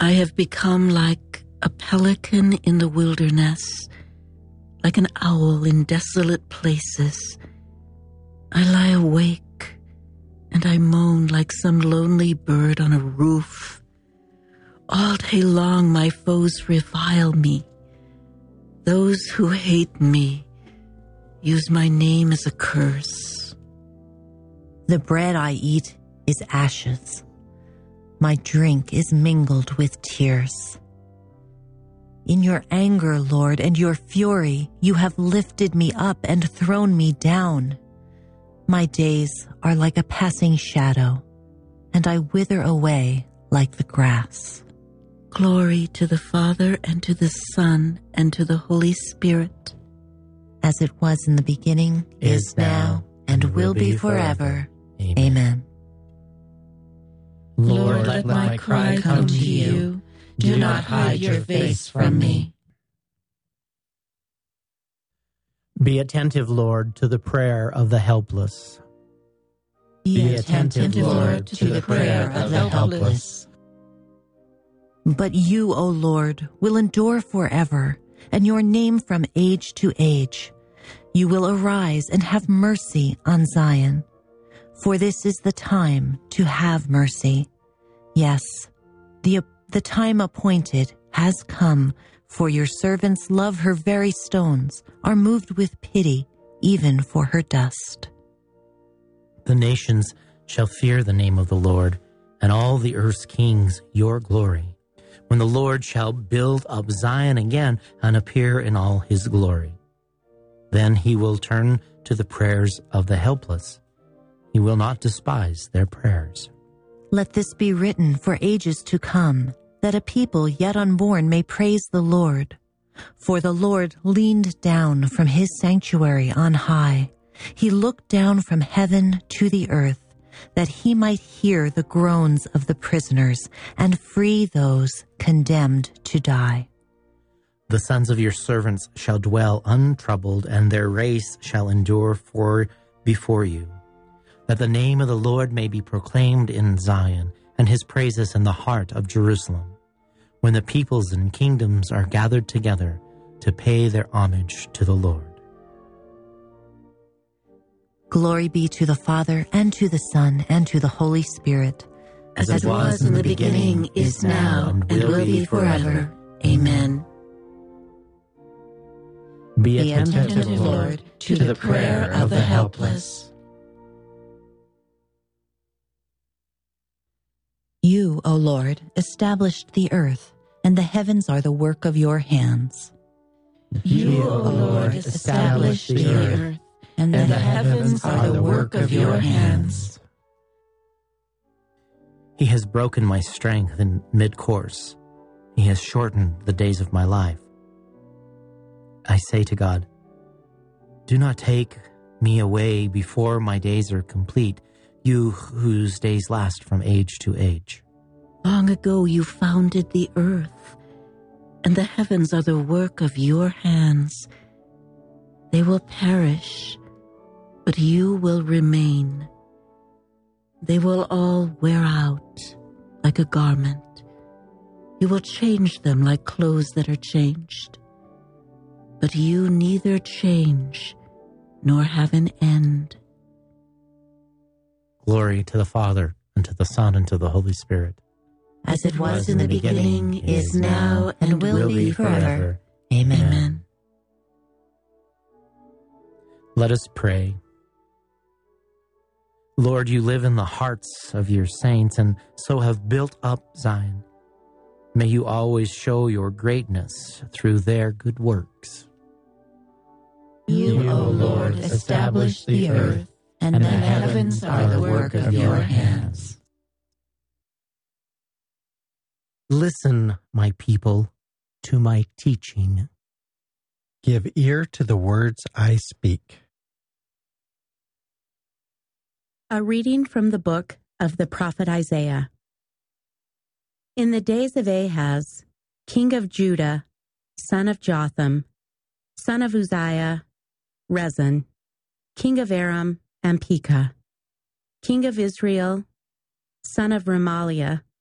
I have become like a pelican in the wilderness, like an owl in desolate places. I lie awake and I moan like some lonely bird on a roof. All day long my foes revile me. Those who hate me use my name as a curse. The bread I eat is ashes. My drink is mingled with tears. In your anger, Lord, and your fury, you have lifted me up and thrown me down. My days are like a passing shadow, and I wither away like the grass. Glory to the Father, and to the Son, and to the Holy Spirit. As it was in the beginning, is now, and will be forever. Amen. Lord, let my cry come to you. Do not hide your face from me. Be attentive, Lord, to the prayer of the helpless. Be attentive, Lord, to the prayer of the helpless. But you, O Lord, will endure forever, and your name from age to age. You will arise and have mercy on Zion. For this is the time to have mercy. Yes, the time appointed has come, for your servants love her very stones, are moved with pity, even for her dust. The nations shall fear the name of the Lord, and all the earth's kings your glory, when the Lord shall build up Zion again and appear in all his glory. Then he will turn to the prayers of the helpless. He will not despise their prayers. Let this be written for ages to come, that a people yet unborn may praise the Lord. For the Lord leaned down from his sanctuary on high. He looked down from heaven to the earth, that he might hear the groans of the prisoners and free those condemned to die. The sons of your servants shall dwell untroubled, and their race shall endure before you, that the name of the Lord may be proclaimed in Zion, and his praises in the heart of Jerusalem, when the peoples and kingdoms are gathered together to pay their homage to the Lord. Glory be to the Father, and to the Son, and to the Holy Spirit. As it was in the beginning, is now, and will be forever. Amen. Be attentive, Lord, to the prayer of the helpless. You, O Lord, established the earth, and the heavens are the work of your hands. You, O Lord, established the earth, and the heavens are the work of your hands. He has broken my strength in mid-course. He has shortened the days of my life. I say to God, do not take me away before my days are complete, you whose days last from age to age. Long ago you founded the earth, and the heavens are the work of your hands. They will perish, but you will remain. They will all wear out like a garment. You will change them like clothes that are changed. But you neither change nor have an end. Glory to the Father, and to the Son, and to the Holy Spirit. As it was in the beginning, is now, and will be forever. Amen. Let us pray. Lord, you live in the hearts of your saints, and so have built up Zion. May you always show your greatness through their good works. You, O Lord, established the earth, and the heavens are the work of your hands. Listen, my people, to my teaching. Give ear to the words I speak. A reading from the book of the prophet Isaiah. In the days of Ahaz, king of Judah, son of Jotham, son of Uzziah, Rezin, king of Aram and Pekah, king of Israel, son of Remaliah,